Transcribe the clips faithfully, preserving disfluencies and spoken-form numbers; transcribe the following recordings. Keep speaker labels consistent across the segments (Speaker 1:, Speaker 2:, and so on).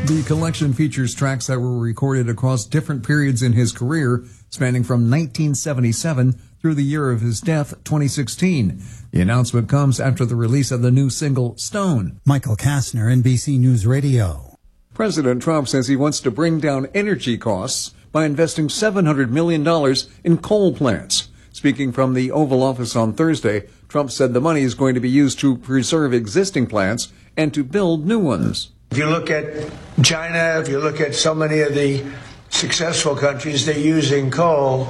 Speaker 1: The collection features tracks that were recorded across different periods in his career, spanning from nineteen seventy-seven through the year of his death, twenty sixteen. The announcement comes after the release of the new single, Stone.
Speaker 2: Michael Kastner, N B C News Radio.
Speaker 1: President Trump says he wants to bring down energy costs by investing seven hundred million dollars in coal plants. Speaking from the Oval Office on Thursday, Trump said the money is going to be used to preserve existing plants and to build new ones.
Speaker 3: If you look at China, if you look at so many of the successful countries, they're using coal.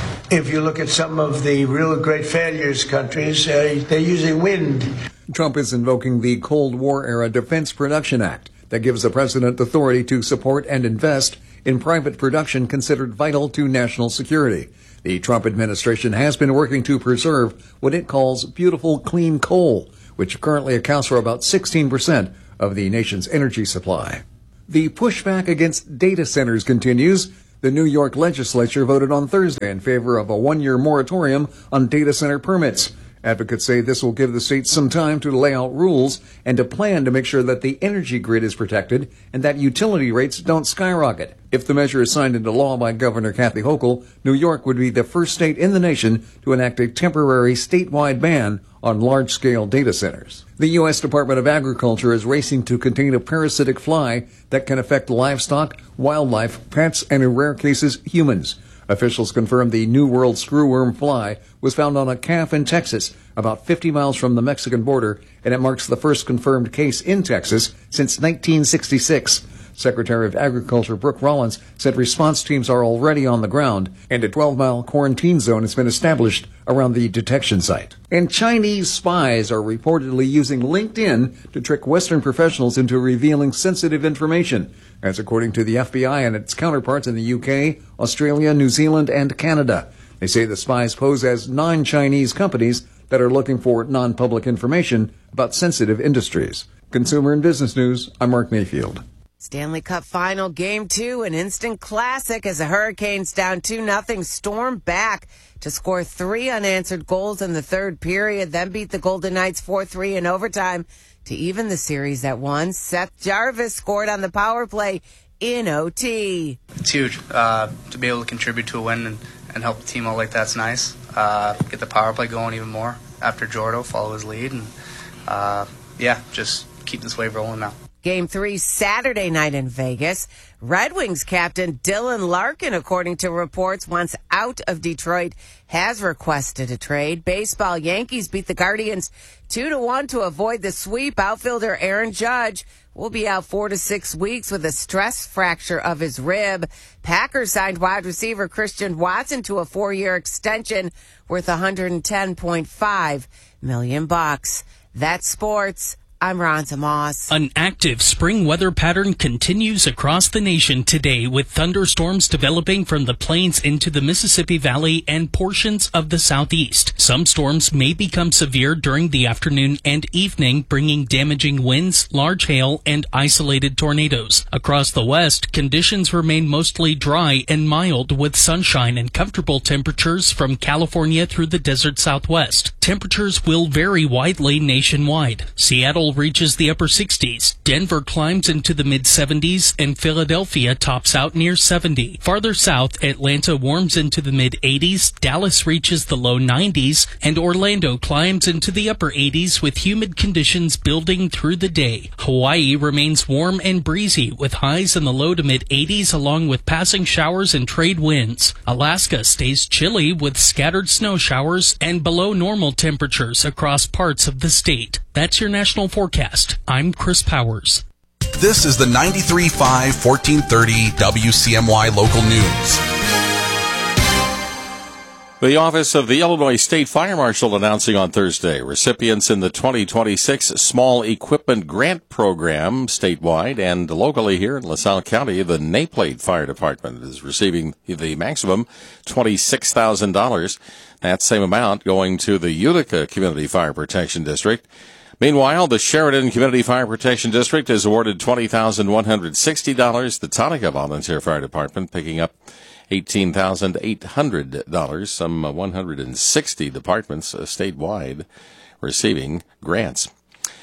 Speaker 3: If you look at some of the real great failures countries, uh, they're using wind.
Speaker 1: Trump is invoking the Cold War-era Defense Production Act that gives the president authority to support and invest in private production considered vital to national security. The Trump administration has been working to preserve what it calls beautiful, clean coal, which currently accounts for about sixteen percent of the nation's energy supply. The pushback against data centers continues. The New York legislature voted on Thursday in favor of a one-year moratorium on data center permits. Advocates say this will give the state some time to lay out rules and to plan to make sure that the energy grid is protected and that utility rates don't skyrocket. If the measure is signed into law by Governor Kathy Hochul, New York would be the first state in the nation to enact a temporary statewide ban on large-scale data centers. The U S Department of Agriculture is racing to contain a parasitic fly that can affect livestock, wildlife, pets, and in rare cases, humans. Officials confirmed the New World screwworm fly was found on a calf in Texas, about fifty miles from the Mexican border, and it marks the first confirmed case in Texas since nineteen sixty-six. Secretary of Agriculture Brooke Rollins said response teams are already on the ground, and a twelve-mile quarantine zone has been established around the detection site. And Chinese spies are reportedly using LinkedIn to trick Western professionals into revealing sensitive information. That's according to the F B I and its counterparts in the U K, Australia, New Zealand, and Canada. They say the spies pose as non-Chinese companies that are looking for non-public information about sensitive industries. Consumer and Business News, I'm Mark Mayfield.
Speaker 4: Stanley Cup Final Game two, an instant classic as the Hurricanes down two nothing stormed back to score three unanswered goals in the third period, then beat the Golden Knights four three in overtime to even the series at one. Seth Jarvis scored on the power play in O T.
Speaker 5: It's huge. Uh, to be able to contribute to a win and, and help the team out like that's nice. Uh, get the power play going even more after Jordo follow his lead. And, uh, yeah, just keep this wave rolling now.
Speaker 4: Game three, Saturday night in Vegas. Red Wings captain Dylan Larkin, according to reports, once out of Detroit, has requested a trade. Baseball, Yankees beat the Guardians two to one to avoid the sweep. Outfielder Aaron Judge will be out four to six weeks with a stress fracture of his rib. Packers signed wide receiver Christian Watson to a four-year extension worth one hundred ten point five million bucks. That's sports. I'm Ronza Moss.
Speaker 6: An active spring weather pattern continues across the nation today, with thunderstorms developing from the plains into the Mississippi Valley and portions of the southeast. Some storms may become severe during the afternoon and evening, bringing damaging winds, large hail, and isolated tornadoes. Across the west, conditions remain mostly dry and mild, with sunshine and comfortable temperatures from California through the desert southwest. Temperatures will vary widely nationwide. Seattle reaches the upper sixties. Denver climbs into the mid seventies, and Philadelphia tops out near seventy. Farther south, Atlanta warms into the mid eighties, Dallas reaches the low nineties, and Orlando climbs into the upper eighties with humid conditions building through the day. Hawaii remains warm and breezy with highs in the low to mid eighties along with passing showers and trade winds. Alaska stays chilly with scattered snow showers and below normal temperatures across parts of the state. That's your national forecast. I'm Chris Powers.
Speaker 7: This is the ninety-three point five, fourteen thirty W C M Y Local News.
Speaker 8: The Office of the Illinois State Fire Marshal announcing on Thursday recipients in the twenty twenty-six Small Equipment Grant Program statewide and locally here in LaSalle County. The Naplate Fire Department is receiving the maximum twenty-six thousand dollars. That same amount going to the Utica Community Fire Protection District. Meanwhile, the Sheridan Community Fire Protection District is awarded twenty thousand one hundred sixty dollars. The Tonka Volunteer Fire Department picking up eighteen thousand eight hundred dollars. Some one hundred sixty departments statewide receiving grants.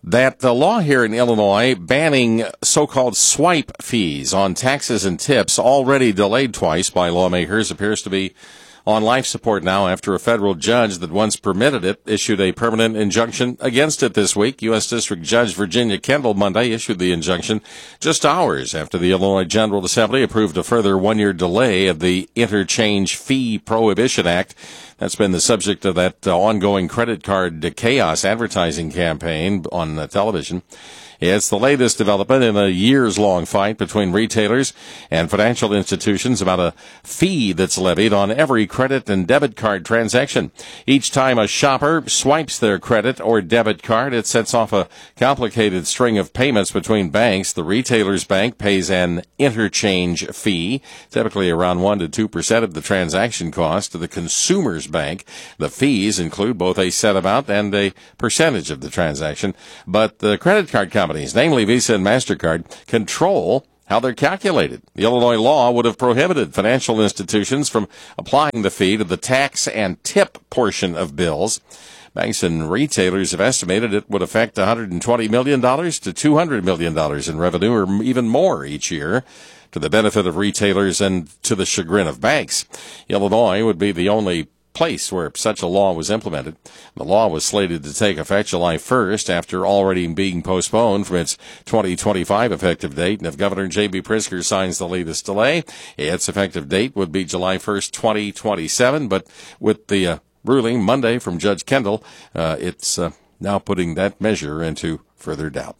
Speaker 8: that the law here in Illinois banning so-called swipe fees on taxes and tips, already delayed twice by lawmakers, appears to be on life support now after a federal judge that once permitted it issued a permanent injunction against it this week. U S District Judge Virginia Kendall Monday issued the injunction just hours after the Illinois General Assembly approved a further one-year delay of the Interchange Fee Prohibition Act. That's been the subject of that uh, ongoing credit card chaos advertising campaign on uh, television. It's the latest development in a years-long fight between retailers and financial institutions about a fee that's levied on every credit and debit card transaction. Each time a shopper swipes their credit or debit card, it sets off a complicated string of payments between banks. The retailer's bank pays an interchange fee, typically around one to two percent of the transaction cost. To the consumer's bank, the fees include both a set amount and a percentage of the transaction. But the credit card company, namely Visa and MasterCard, control how they're calculated. The Illinois law would have prohibited financial institutions from applying the fee to the tax and tip portion of bills. Banks and retailers have estimated it would affect one hundred twenty million dollars to two hundred million dollars in revenue, or even more each year, to the benefit of retailers and to the chagrin of banks. Illinois would be the only place where such a law was implemented. The law was slated to take effect July first after already being postponed from its twenty twenty-five effective date. And if Governor J B. Pritzker signs the latest delay, its effective date would be July first, twenty twenty-seven. But with the uh, ruling Monday from Judge Kendall, uh, it's uh, now putting that measure into further doubt.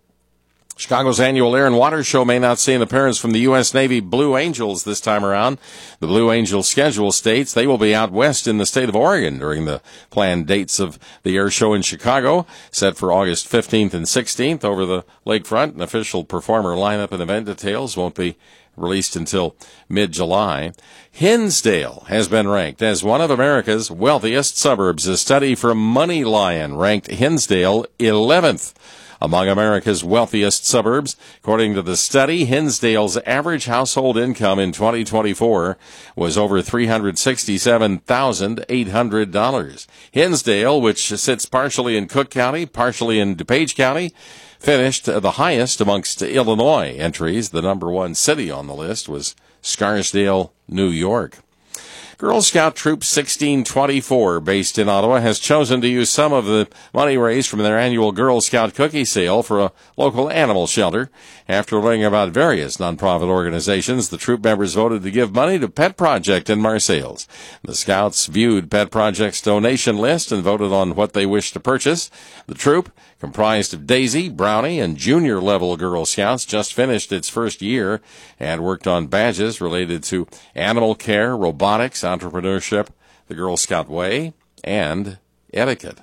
Speaker 8: Chicago's annual Air and Water Show may not see an appearance from the U S. Navy Blue Angels this time around. The Blue Angels schedule states they will be out west in the state of Oregon during the planned dates of the air show in Chicago, set for August fifteenth and sixteenth over the lakefront. An official performer lineup and event details won't be released until mid-July. Hinsdale has been ranked as one of America's wealthiest suburbs. A study from Money Lion ranked Hinsdale eleventh among America's wealthiest suburbs. According to the study, Hinsdale's average household income in twenty twenty-four was over three hundred sixty-seven thousand eight hundred dollars. Hinsdale, which sits partially in Cook County, partially in DuPage County, finished the highest amongst Illinois entries. The number one city on the list was Scarsdale, New York. Girl Scout Troop sixteen twenty-four, based in Ottawa, has chosen to use some of the money raised from their annual Girl Scout cookie sale for a local animal shelter. After learning about various nonprofit organizations, the troop members voted to give money to Pet Project in Marseilles. The Scouts viewed Pet Project's donation list and voted on what they wished to purchase. The troop, comprised of Daisy, Brownie, and junior-level Girl Scouts, just finished its first year and worked on badges related to animal care, robotics, entrepreneurship, the Girl Scout way, and etiquette.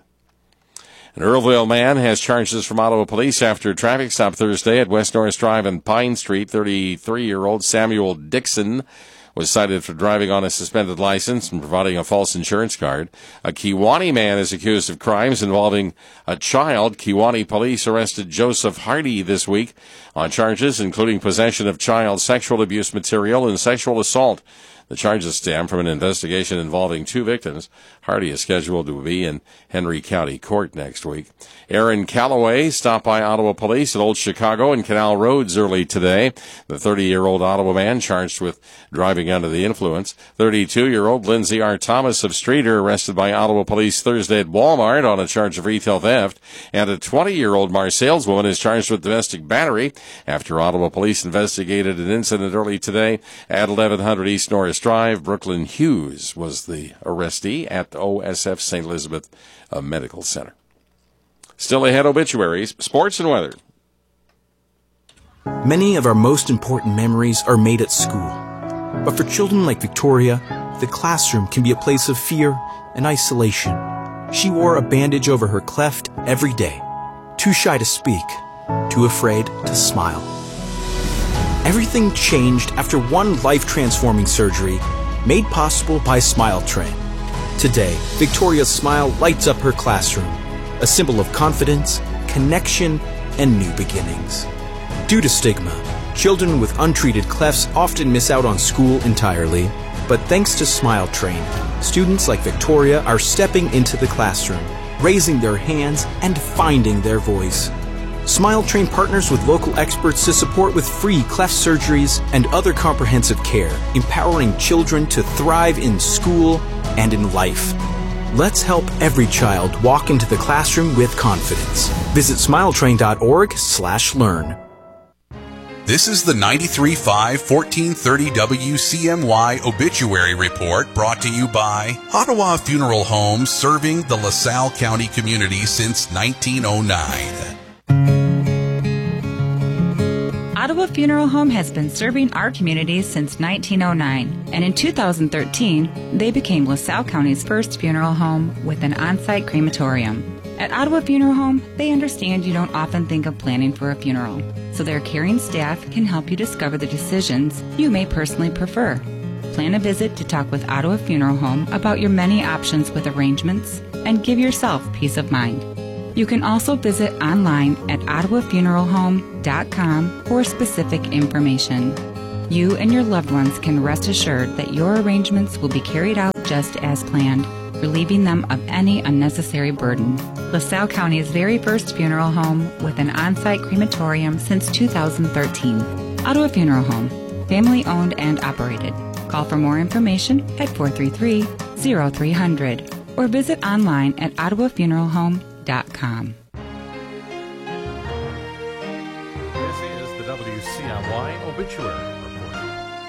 Speaker 8: An Earlville man has charges from Ottawa police after a traffic stop Thursday at West Norris Drive and Pine Street. thirty-three-year-old Samuel Dixon was cited for driving on a suspended license and providing a false insurance card. A Kewanee man is accused of crimes involving a child. Kewanee police arrested Joseph Hardy this week on charges including possession of child sexual abuse material and sexual assault. The charges stem from an investigation involving two victims. Hardy is scheduled to be in Henry County Court next week. Aaron Calloway stopped by Ottawa police at Old Chicago and Canal Roads early today. The thirty-year-old Ottawa man charged with driving under the influence. thirty-two-year-old Lindsay R. Thomas of Streeter arrested by Ottawa police Thursday at Walmart on a charge of retail theft. And a twenty-year-old Marseilles woman is charged with domestic battery after Ottawa police investigated an incident early today at eleven hundred East Norris Drive. Brooklyn Hughes was the arrestee at the O S F Saint Elizabeth uh, Medical Center. Still ahead, obituaries, sports, and weather.
Speaker 9: Many of our most important memories are made at school. But for children like Victoria, the classroom can be a place of fear and isolation. She wore a bandage over her cleft every day, too shy to speak, too afraid to smile. Everything changed after one life-transforming surgery made possible by Smile Train. Today, Victoria's smile lights up her classroom, a symbol of confidence, connection, and new beginnings. Due to stigma, children with untreated clefts often miss out on school entirely, but thanks to Smile Train, students like Victoria are stepping into the classroom, raising their hands, and finding their voice. Smile Train partners with local experts to support with free cleft surgeries and other comprehensive care, empowering children to thrive in school and in life. Let's help every child walk into the classroom with confidence. Visit smiletrain.org slash learn.
Speaker 7: This is the ninety-three point five, fourteen thirty W C M Y Obituary Report, brought to you by Ottawa Funeral Home, serving the LaSalle County community since nineteen oh nine.
Speaker 10: Ottawa Funeral Home has been serving our community since nineteen oh nine, and in two thousand thirteen, they became LaSalle County's first funeral home with an on-site crematorium. At Ottawa Funeral Home, they understand you don't often think of planning for a funeral, so their caring staff can help you discover the decisions you may personally prefer. Plan a visit to talk with Ottawa Funeral Home about your many options with arrangements and give yourself peace of mind. You can also visit online at ottawa funeral home dot com for specific information. You and your loved ones can rest assured that your arrangements will be carried out just as planned, relieving them of any unnecessary burden. LaSalle County's very first funeral home with an on-site crematorium since two thousand thirteen. Ottawa Funeral Home, family owned and operated. Call for more information at four three three, zero three zero zero or visit online at ottawa funeral home dot com.
Speaker 8: This is the W C M Y Obituary Report.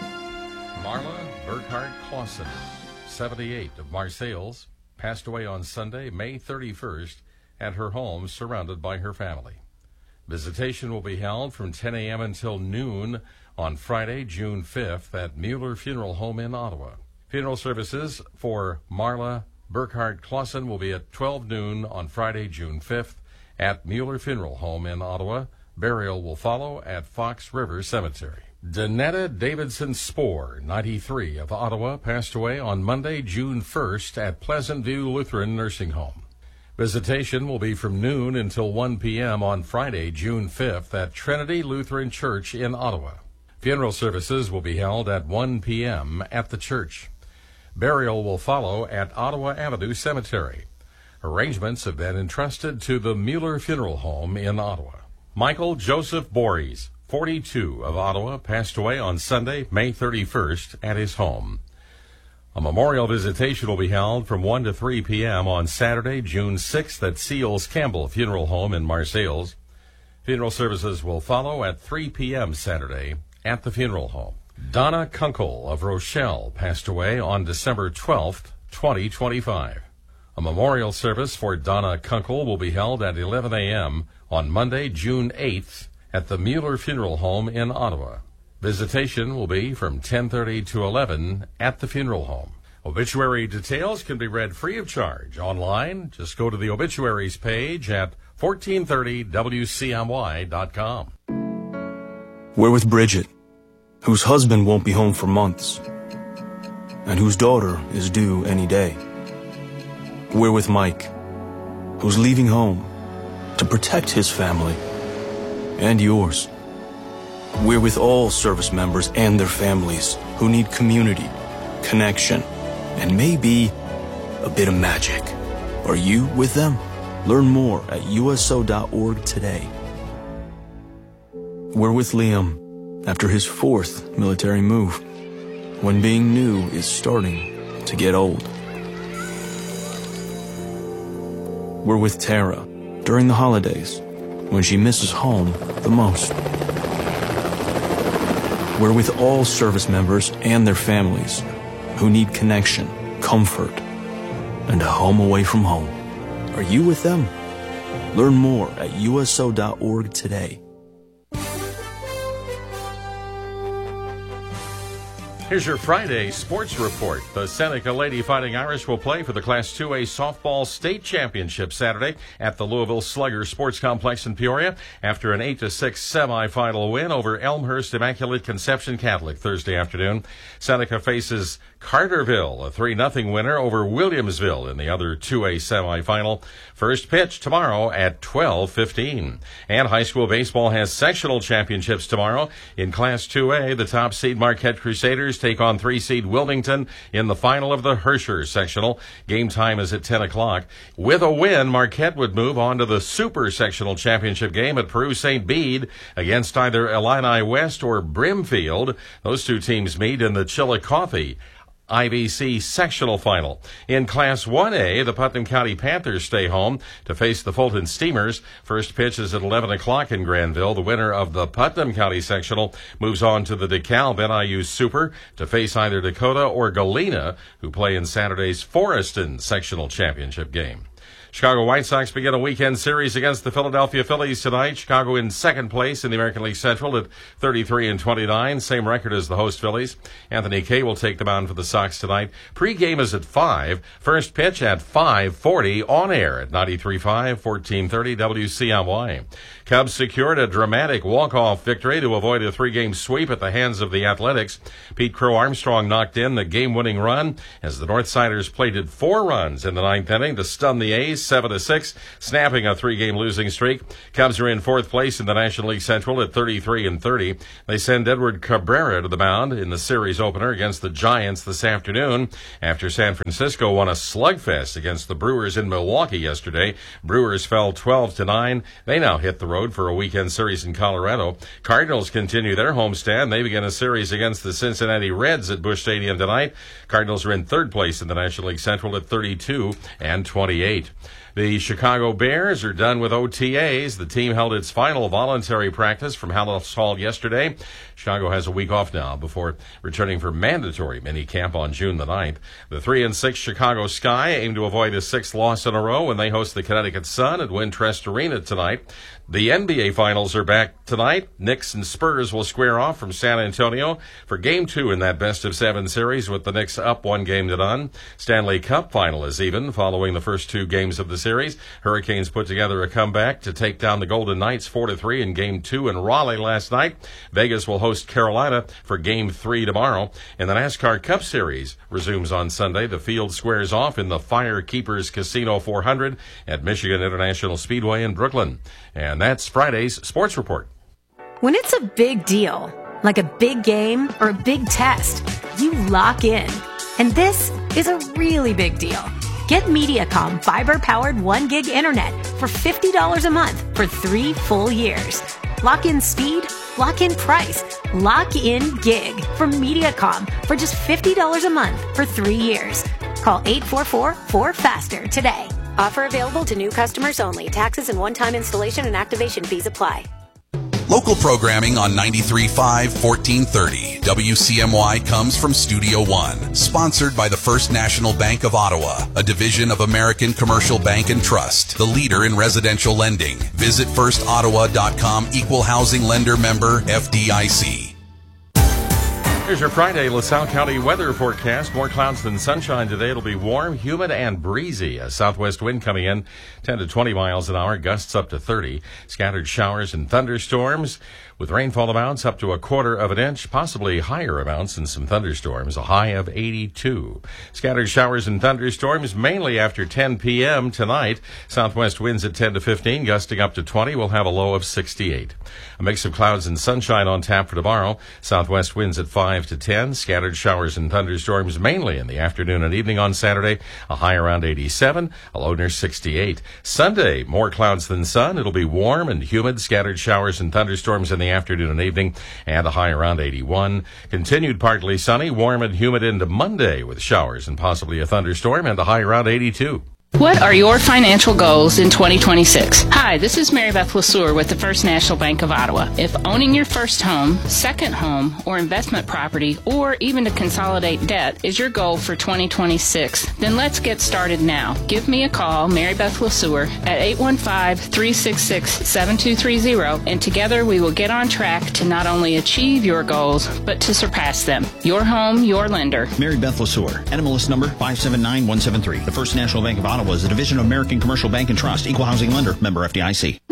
Speaker 8: Marla Burkhart Clausen, seventy-eight, of Marseilles, passed away on Sunday, May thirty-first, at her home surrounded by her family. Visitation will be held from ten a.m. until noon on Friday, June fifth, at Mueller Funeral Home in Ottawa. Funeral services for Marla Burkhart Clausen will be at twelve noon on Friday, June fifth, at Mueller Funeral Home in Ottawa. Burial will follow at Fox River Cemetery. Danetta Davidson Spohr, ninety-three, of Ottawa, passed away on Monday, June first, at Pleasant View Lutheran Nursing Home. Visitation will be from noon until one p.m. on Friday, June fifth, at Trinity Lutheran Church in Ottawa. Funeral services will be held at one p.m. at the church. Burial will follow at Ottawa Avenue Cemetery. Arrangements have been entrusted to the Mueller Funeral Home in Ottawa. Michael Joseph Borys, forty-two, of Ottawa, passed away on Sunday, May thirty-first, at his home. A memorial visitation will be held from one to three p.m. on Saturday, June sixth, at Seals Campbell Funeral Home in Marseilles. Funeral services will follow at three p.m. Saturday at the funeral home. Donna Kunkel of Rochelle passed away on December twelfth, twenty twenty-five. A memorial service for Donna Kunkel will be held at eleven a.m. on Monday, June eighth, at the Mueller Funeral Home in Ottawa. Visitation will be from ten thirty to eleven at the funeral home. Obituary details can be read free of charge online. Just go to the obituaries page at fourteen thirty W C M Y dot com.
Speaker 9: We're with Bridget, whose husband won't be home for months, and whose daughter is due any day. We're with Mike, who's leaving home to protect his family and yours. We're with all service members and their families who need community, connection, and maybe a bit of magic. Are you with them? Learn more at U S O dot org today. We're with Liam after his fourth military move, when being new is starting to get old. We're with Tara during the holidays, when she misses home the most. We're with all service members and their families who need connection, comfort, and a home away from home. Are you with them? Learn more at U S O dot org today.
Speaker 8: Here's your Friday sports report. The Seneca Lady Fighting Irish will play for the Class two A Softball State Championship Saturday at the Louisville Slugger Sports Complex in Peoria after an eight to six semifinal win over Elmhurst Immaculate Conception Catholic Thursday afternoon. Seneca faces Carterville, a three nothing winner over Williamsville in the other two A semifinal. First pitch tomorrow at twelve fifteen. And high school baseball has sectional championships tomorrow. In Class two A, the top seed Marquette Crusaders take on three-seed Wilmington in the final of the Herscher sectional. Game time is at ten o'clock. With a win, Marquette would move on to the Super Sectional Championship game at Peru Saint Bede against either Illini West or Brimfield. Those two teams meet in the Chillicothe I V C sectional final. In Class one A, the Putnam County Panthers stay home to face the Fulton Steamers. First pitch is at eleven o'clock in Granville. The winner of the Putnam County sectional moves on to the DeKalb N I U Super to face either Dakota or Galena, who play in Saturday's Forreston sectional championship game. Chicago White Sox begin a weekend series against the Philadelphia Phillies tonight. Chicago in second place in the American League Central at thirty-three and twenty-nine, same record as the host Phillies. Anthony Kay will take the mound for the Sox tonight. Pre-game is at five. First pitch at five forty on air at ninety-three point five, fourteen thirty W C M Y. Cubs secured a dramatic walk-off victory to avoid a three-game sweep at the hands of the Athletics. Pete Crow Armstrong knocked in the game-winning run as the Northsiders plated four runs in the ninth inning to stun the A's seven to six, snapping a three-game losing streak. Cubs are in fourth place in the National League Central at thirty-three and thirty. They send Edward Cabrera to the mound in the series opener against the Giants this afternoon after San Francisco won a slugfest against the Brewers in Milwaukee yesterday. Brewers fell twelve to nine. They now hit the road for a weekend series in Colorado. Cardinals continue their homestand. They begin a series against the Cincinnati Reds at Busch Stadium tonight. Cardinals are in third place in the National League Central at thirty-two and twenty-eight. The Chicago Bears are done with O T As. The team held its final voluntary practice from Hallis Hall yesterday. Chicago has a week off now before returning for mandatory minicamp on June the ninth. The three and six Chicago Sky aim to avoid a sixth loss in a row when they host the Connecticut Sun at Wintrust Arena tonight. The N B A Finals are back tonight. Knicks and Spurs will square off from San Antonio for Game two in that best-of-seven series, with the Knicks up one game to none. Stanley Cup final is even following the first two games of the series. Hurricanes put together a comeback to take down the Golden Knights four to three in Game two in Raleigh last night. Vegas will host Carolina for Game three tomorrow. And the NASCAR Cup Series resumes on Sunday. The field squares off in the Firekeepers Casino four hundred at Michigan International Speedway in Brooklyn. And that's Friday's Sports Report.
Speaker 11: When it's a big deal, like a big game or a big test, you lock in. And this is a really big deal. Get Mediacom fiber-powered one gig internet for fifty dollars a month for three full years. Lock in speed, lock in price, lock in gig from Mediacom for just fifty dollars a month for three years. Call eight four four, four faster today. Offer available to new customers only. Taxes and one-time installation and activation fees apply.
Speaker 7: Local programming on ninety-three point five, fourteen thirty W C M Y comes from Studio One, sponsored by the First National Bank of Ottawa, a division of American Commercial Bank and Trust, the leader in residential lending. Visit first ottawa dot com, equal housing lender member, F D I C.
Speaker 8: Here's your Friday LaSalle County weather forecast. More clouds than sunshine today. It'll be warm, humid, and breezy. A southwest wind coming in ten to twenty miles an hour, gusts up to thirty. Scattered showers and thunderstorms with rainfall amounts up to a quarter of an inch, possibly higher amounts and some thunderstorms, a high of eighty-two. Scattered showers and thunderstorms mainly after ten p.m. tonight. Southwest winds at ten to fifteen, gusting up to twenty. We'll have a low of sixty-eight. A mix of clouds and sunshine on tap for tomorrow. Southwest winds at five to ten. Scattered showers and thunderstorms mainly in the afternoon and evening on Saturday. A high around eighty-seven, a low near sixty-eight. Sunday, more clouds than sun. It'll be warm and humid. Scattered showers and thunderstorms in the afternoon and evening, and a high around eighty-one. Continued partly sunny, warm and humid into Monday with showers and possibly a thunderstorm, and a high around eighty-two.
Speaker 12: What are your financial goals in twenty twenty-six? Hi, this is Mary Beth LeSueur with the First National Bank of Ottawa. If owning your first home, second home, or investment property, or even to consolidate debt is your goal for twenty twenty-six, then let's get started now. Give me a call, Mary Beth LeSueur, at eight one five, three six six, seven two three zero, and together we will get on track to not only achieve your goals, but to surpass them. Your home, your lender.
Speaker 13: Mary Beth LeSueur, N M L S number five seven nine one seven three. The First National Bank of Ottawa is a division of American Commercial Bank and Trust, equal housing lender, member F D I C.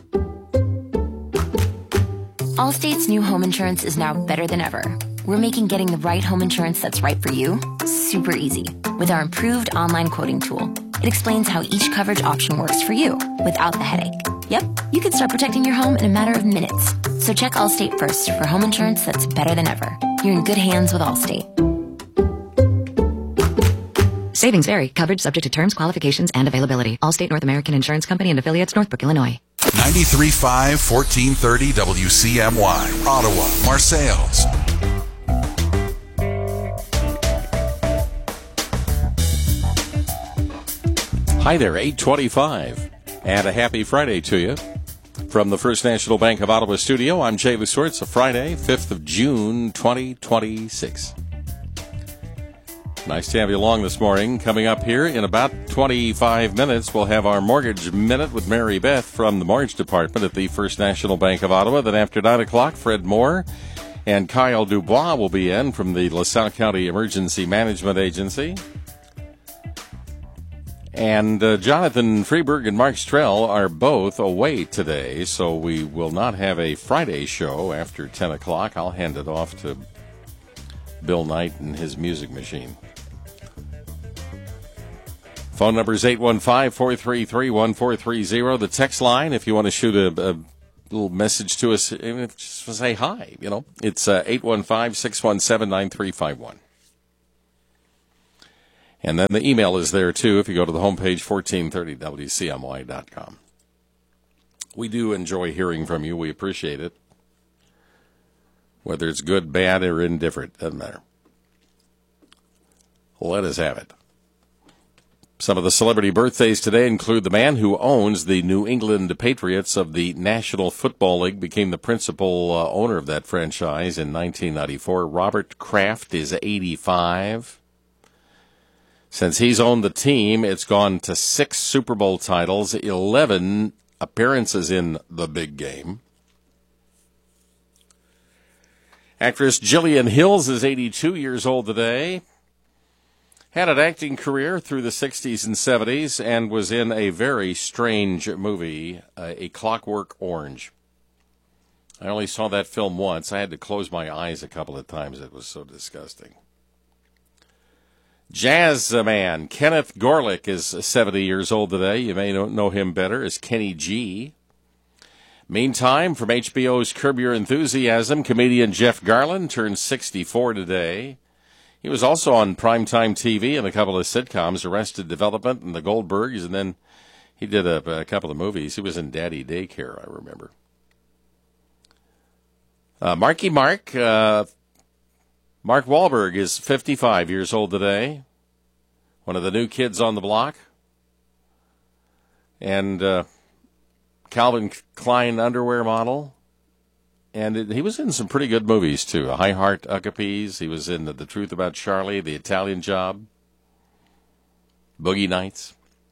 Speaker 14: Allstate's new home insurance is now better than ever. We're making getting the right home insurance that's right for you super easy with our improved online quoting tool. It explains how each coverage option works for you without the headache. Yep, you can start protecting your home in a matter of minutes. So check Allstate first for home insurance that's better than ever. You're in good hands with Allstate.
Speaker 15: Savings vary. Coverage subject to terms, qualifications, and availability. Allstate North American Insurance Company and affiliates, Northbrook, Illinois.
Speaker 7: ninety-three point five, fourteen thirty W C M Y, Ottawa, Marseilles.
Speaker 8: Hi there, eight twenty-five, and a happy Friday to you. From the First National Bank of Ottawa studio, I'm Jay Lesueur. It's a Friday, fifth of June, twenty twenty-six. Nice to have you along this morning. Coming up here in about twenty-five minutes, we'll have our Mortgage Minute with Mary Beth from the Mortgage Department at the First National Bank of Ottawa. Then after nine o'clock, Fred Moore and Kyle Dubois will be in from the LaSalle County Emergency Management Agency. And uh, Jonathan Freeberg and Mark Strell are both away today, so we will not have a Friday show after ten o'clock. I'll hand it off to Bill Knight and his music machine. Phone number is eight one five, four three three, one four three zero. The text line, if you want to shoot a, a little message to us, just say hi, you know. It's uh, eight one five, six one seven, nine three five one. And then the email is there, too, if you go to the homepage, fourteen thirty W C M Y dot com. We do enjoy hearing from you. We appreciate it. Whether it's good, bad, or indifferent, doesn't matter. Let us have it. Some of the celebrity birthdays today include the man who owns the New England Patriots of the National Football League, became the principal uh, owner of that franchise in nineteen ninety-four. Robert Kraft is eighty-five. Since he's owned the team, it's gone to six Super Bowl titles, eleven appearances in the big game. Actress Jillian Hills is eighty-two years old today. Had an acting career through the sixties and seventies and was in a very strange movie, uh, A Clockwork Orange. I only saw that film once. I had to close my eyes a couple of times. It was so disgusting. Jazz man Kenneth Gorlick is seventy years old today. You may know him better as Kenny G. Meantime, from H B O's Curb Your Enthusiasm, comedian Jeff Garlin turned sixty-four today. He was also on primetime T V in a couple of sitcoms, Arrested Development and The Goldbergs, and then he did a, a couple of movies. He was in Daddy Daycare, I remember. Uh, Marky Mark, uh, Mark Wahlberg is fifty-five years old today. One of the new kids on the block. And uh, Calvin Klein underwear model. And it, he was in some pretty good movies, too. High Heart Uckapees. He was in the, the Truth About Charlie, The Italian Job, Boogie Nights.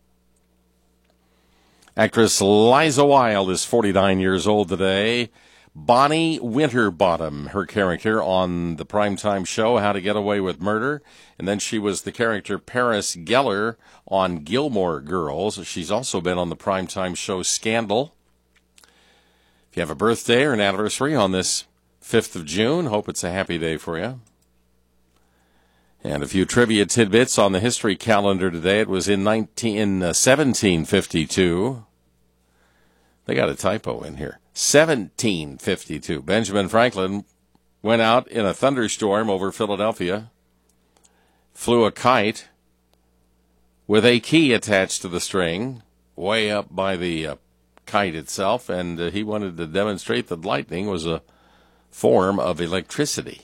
Speaker 8: Actress Liza Wilde is forty-nine years old today. Bonnie Winterbottom, her character on the primetime show How to Get Away with Murder. And then she was the character Paris Geller on Gilmore Girls. She's also been on the primetime show Scandal. If you have a birthday or an anniversary on this fifth of June, hope it's a happy day for you. And a few trivia tidbits on the history calendar today. It was in nineteen, uh, seventeen fifty-two. They got a typo in here. seventeen fifty-two. Benjamin Franklin went out in a thunderstorm over Philadelphia, flew a kite with a key attached to the string way up by the uh, kite itself, and uh, he wanted to demonstrate that lightning was a form of electricity.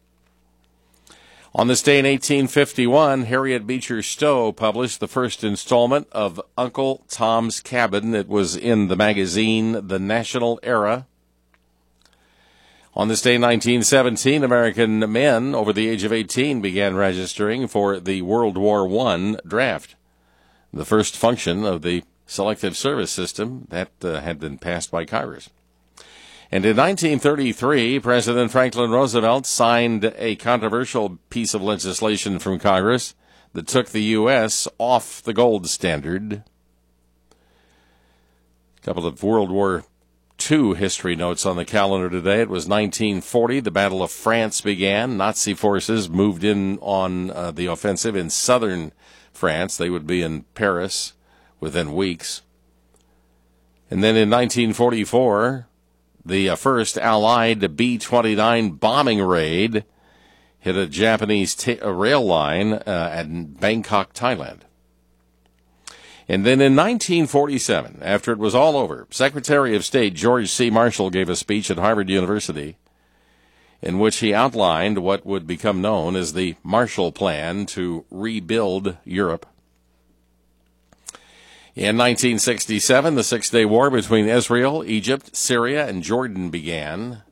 Speaker 8: On this day in eighteen fifty-one, Harriet Beecher Stowe published the first installment of Uncle Tom's Cabin. It was in the magazine The National Era. On this day in nineteen seventeen, American men over the age of eighteen began registering for the World War One draft, the first function of the Selective Service System that uh, had been passed by Congress. And in nineteen thirty-three, President Franklin Roosevelt signed a controversial piece of legislation from Congress that took the U S off the gold standard. A couple of World War Two history notes on the calendar today. It was nineteen forty. The Battle of France began. Nazi forces moved in on uh, the offensive in southern France. They would be in Paris within weeks. And then in nineteen forty-four, the uh, first Allied B twenty-nine bombing raid hit a Japanese t- a rail line uh, at Bangkok, Thailand. And then in nineteen forty-seven, after it was all over, Secretary of State George C. Marshall gave a speech at Harvard University in which he outlined what would become known as the Marshall Plan to rebuild Europe. In nineteen sixty-seven, the Six-Day War between Israel, Egypt, Syria, and Jordan began.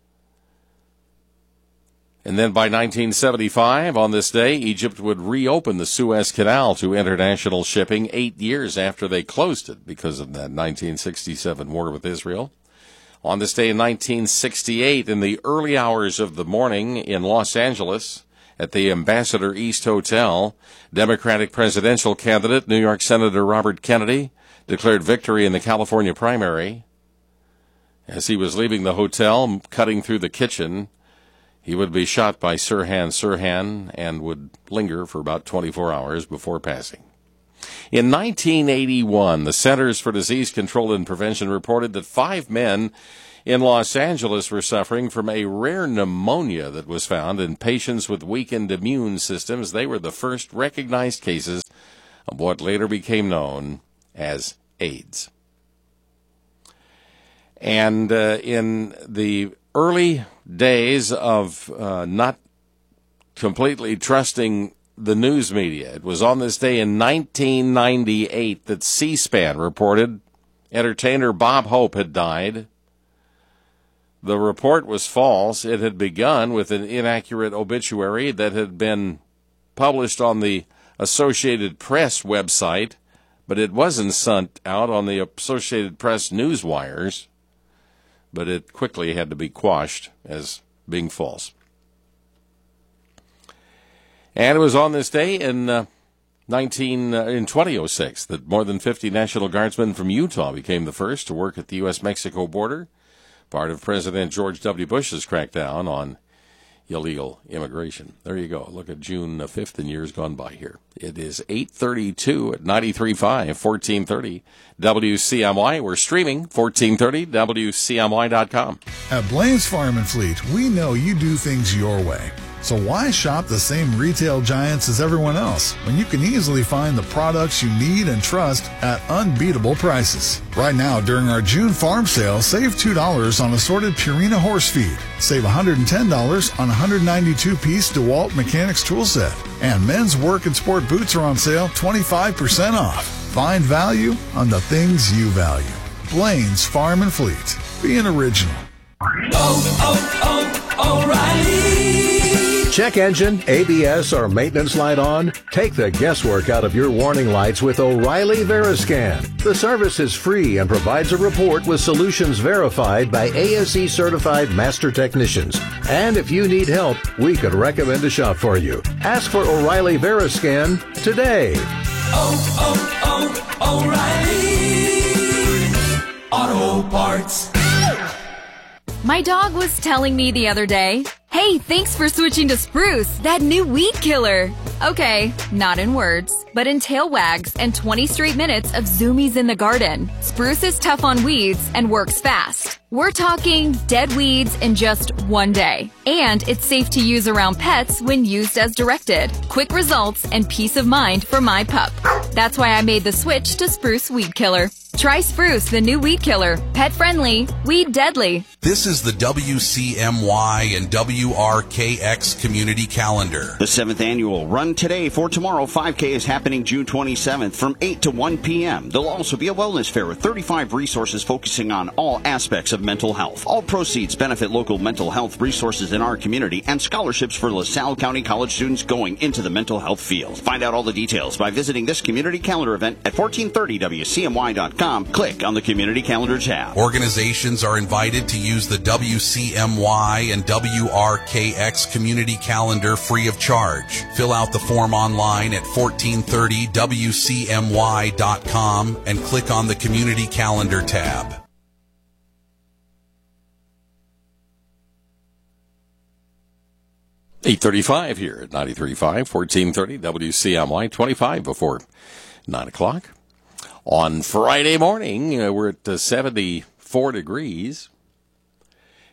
Speaker 8: And then by nineteen seventy-five, on this day, Egypt would reopen the Suez Canal to international shipping eight years after they closed it because of that nineteen sixty-seven war with Israel. On this day in nineteen sixty-eight, in the early hours of the morning in Los Angeles, at the Ambassador East Hotel, Democratic presidential candidate New York Senator Robert Kennedy declared victory in the California primary. As he was leaving the hotel, cutting through the kitchen, he would be shot by Sirhan Sirhan and would linger for about twenty-four hours before passing. In nineteen eighty-one, the Centers for Disease Control and Prevention reported that five men in Los Angeles were suffering from a rare pneumonia that was found in patients with weakened immune systems. They were the first recognized cases of what later became known as AIDS. And uh, in the early days of uh, not completely trusting the news media, it was on this day in nineteen ninety-eight that C-SPAN reported entertainer Bob Hope had died. The report was false. It had begun with an inaccurate obituary that had been published on the Associated Press website, but it wasn't sent out on the Associated Press news wires. But it quickly had to be quashed as being false. And it was on this day in uh, nineteen uh, in twenty oh six that more than fifty National Guardsmen from Utah became the first to work at the U S Mexico border, part of President George W. Bush's crackdown on illegal immigration. There you go. Look at June fifth and years gone by here. It is eight thirty-two at ninety-three point five, fourteen thirty W C M Y. We're streaming fourteen thirty W C M Y dot com.
Speaker 16: At Blaine's Farm and Fleet, we know you do things your way. So why shop the same retail giants as everyone else when you can easily find the products you need and trust at unbeatable prices? Right now, during our June farm sale, save two dollars on assorted Purina horse feed. Save one hundred ten dollars on one hundred ninety-two piece DeWalt Mechanics tool set. And men's work and sport boots are on sale twenty-five percent off. Find value on the things you value. Blaine's Farm and Fleet. Be an original.
Speaker 17: Oh, oh, O'Reilly. Check engine, A B S, or maintenance light on? Take the guesswork out of your warning lights with O'Reilly Veriscan. The service is free and provides a report with solutions verified by A S E certified master technicians. And if you need help, we could recommend a shop for you. Ask for O'Reilly Veriscan today.
Speaker 18: Oh, oh, oh, O'Reilly Auto Parts.
Speaker 19: My dog was telling me the other day, "Hey, thanks for switching to Spruce, that new weed killer." Okay, not in words, but in tail wags and twenty straight minutes of zoomies in the garden. Spruce is tough on weeds and works fast. We're talking dead weeds in just one day. And it's safe to use around pets when used as directed. Quick results and peace of mind for my pup. That's why I made the switch to Spruce Weed Killer. Try Spruce, the new weed killer. Pet friendly, weed deadly.
Speaker 7: This is the W C M Y and W R K X community calendar.
Speaker 13: The seventh annual Run Today for Tomorrow five K is happening June twenty-seventh from eight to one p.m. There'll also be a wellness fair with thirty-five resources focusing on all aspects of mental health. All proceeds benefit local mental health resources in our community and scholarships for LaSalle County College students going into the mental health field. Find out all the details by visiting this community calendar event at fourteen thirty W C M Y dot com. Click on the Community Calendar tab.
Speaker 7: Organizations are invited to use the W C M Y and W R K X Community Calendar free of charge. Fill out the form online at fourteen thirty W C M Y dot com and click on the Community Calendar tab.
Speaker 8: eight thirty-five here at ninety-three point five, fourteen thirty W C M Y, twenty-five before nine o'clock. On Friday morning, uh, we're at uh, seventy-four degrees.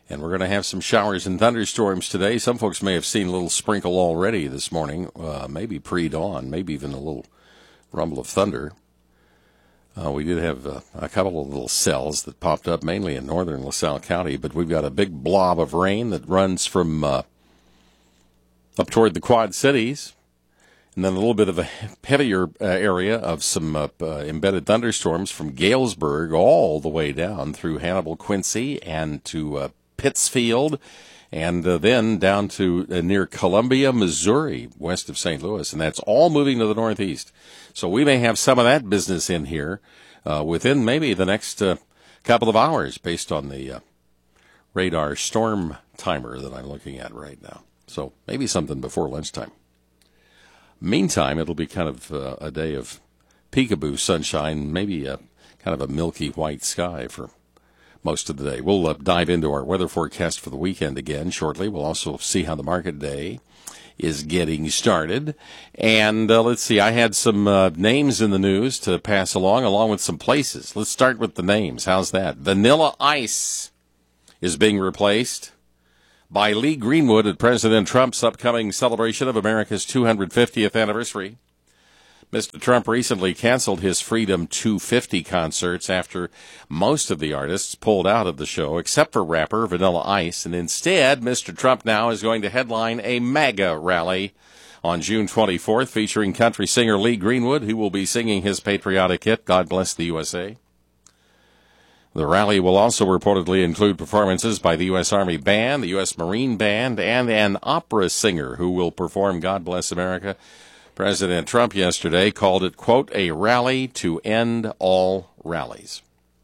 Speaker 8: And we're going to have some showers and thunderstorms today. Some folks may have seen a little sprinkle already this morning, uh, maybe pre-dawn, maybe even a little rumble of thunder. Uh, we did have uh, a couple of little cells that popped up, mainly in northern LaSalle County, but we've got a big blob of rain that runs from uh, up toward the Quad Cities, and then a little bit of a heavier uh, area of some uh, uh, embedded thunderstorms from Galesburg all the way down through Hannibal, Quincy, and to uh, Pittsfield, and uh, then down to uh, near Columbia, Missouri, west of Saint Louis, and that's all moving to the northeast. So we may have some of that business in here uh, within maybe the next uh, couple of hours based on the uh, radar storm timer that I'm looking at right now. So maybe something before lunchtime. Meantime, it'll be kind of uh, a day of peekaboo sunshine, maybe a kind of a milky white sky for most of the day. We'll uh, dive into our weather forecast for the weekend again shortly. We'll also see how the market day is getting started. And uh, let's see, I had some uh, names in the news to pass along, along with some places. Let's start with the names. How's that? Vanilla Ice is being replaced by Lee Greenwood at President Trump's upcoming celebration of America's two hundred fiftieth anniversary. Mister Trump recently canceled his Freedom two fifty concerts after most of the artists pulled out of the show, except for rapper Vanilla Ice. And instead, Mister Trump now is going to headline a MAGA rally on June twenty-fourth, featuring country singer Lee Greenwood, who will be singing his patriotic hit, God Bless the U S A. The rally will also reportedly include performances by the U S Army Band, the U S Marine Band, and an opera singer who will perform God Bless America. President Trump yesterday called it, quote, a rally to end all rallies.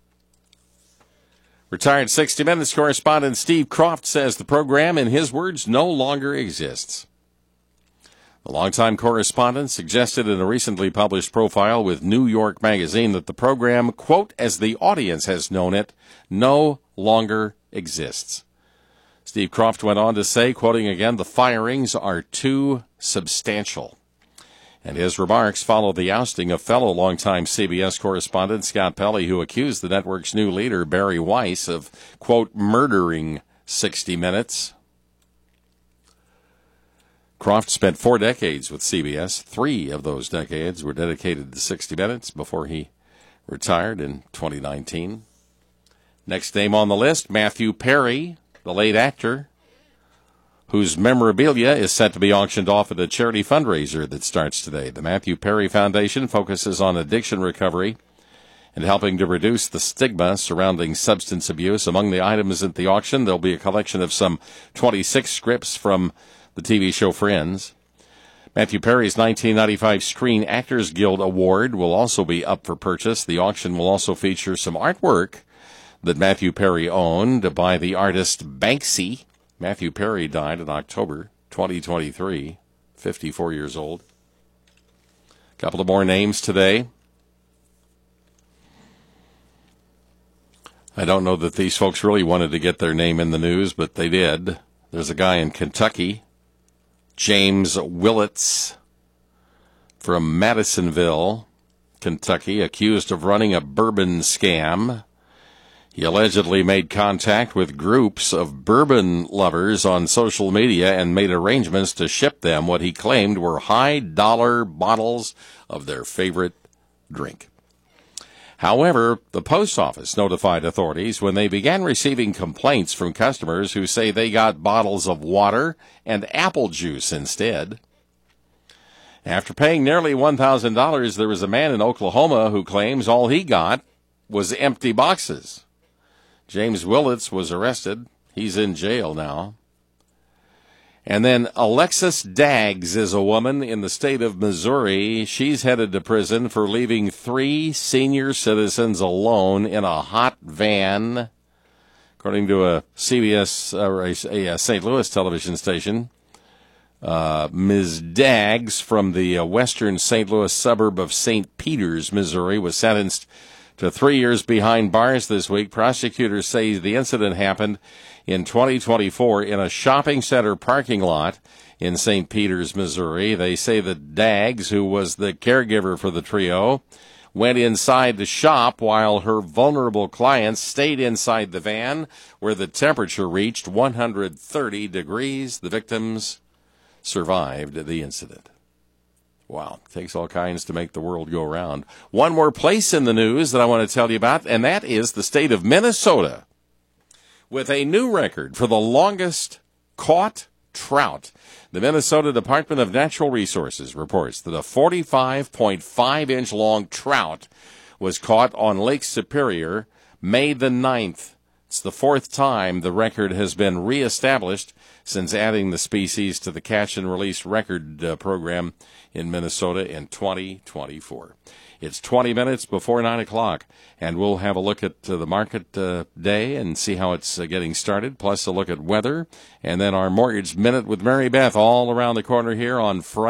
Speaker 8: Retired sixty minutes correspondent Steve Kroft says the program, in his words, no longer exists. The longtime correspondent suggested in a recently published profile with New York Magazine that the program, quote, as the audience has known it, no longer exists. Steve Kroft went on to say, quoting again, the firings are too substantial. And his remarks follow the ousting of fellow longtime C B S correspondent Scott Pelley, who accused the network's new leader, Barry Weiss, of, quote, murdering sixty minutes. Kroft spent four decades with C B S. Three of those decades were dedicated to sixty minutes before he retired in twenty nineteen. Next name on the list, Matthew Perry, the late actor, whose memorabilia is set to be auctioned off at a charity fundraiser that starts today. The Matthew Perry Foundation focuses on addiction recovery and helping to reduce the stigma surrounding substance abuse. Among the items at the auction, there'll be a collection of some twenty-six scripts from the T V show Friends. Matthew Perry's nineteen ninety-five Screen Actors Guild Award will also be up for purchase. The auction will also feature some artwork that Matthew Perry owned by the artist Banksy. Matthew Perry died in October twenty twenty-three, fifty-four years old. A couple of more names today. I don't know that these folks really wanted to get their name in the news, but they did. There's a guy in Kentucky, James Willits, from Madisonville, Kentucky, accused of running a bourbon scam. He allegedly made contact with groups of bourbon lovers on social media and made arrangements to ship them what he claimed were high-dollar bottles of their favorite drink. However, the post office notified authorities when they began receiving complaints from customers who say they got bottles of water and apple juice instead. After paying nearly one thousand dollars, there was a man in Oklahoma who claims all he got was empty boxes. James Willits was arrested. He's in jail now. And then Alexis Daggs is a woman in the state of Missouri. She's headed to prison for leaving three senior citizens alone in a hot van. According to a C B S, or a, a Saint Louis television station, uh, Miz Daggs from the uh, western Saint Louis suburb of Saint Peters, Missouri, was sentenced to three years behind bars this week. Prosecutors say the incident happened in twenty twenty-four in a shopping center parking lot in Saint Peters, Missouri. They say that Daggs, who was the caregiver for the trio, went inside the shop while her vulnerable clients stayed inside the van where the temperature reached one hundred thirty degrees. The victims survived the incident. Wow, takes all kinds to make the world go round. One more place in the news that I want to tell you about, and that is the state of Minnesota, with a new record for the longest caught trout. The Minnesota Department of Natural Resources reports that a forty-five point five inch long trout was caught on Lake Superior May the ninth. It's the fourth time the record has been reestablished since adding the species to the catch and release record uh, program in Minnesota in twenty twenty-four. It's twenty minutes before nine o'clock, and we'll have a look at uh, the market uh, day and see how it's uh, getting started, plus a look at weather, and then our Mortgage Minute with Mary Beth all around the corner here on Friday.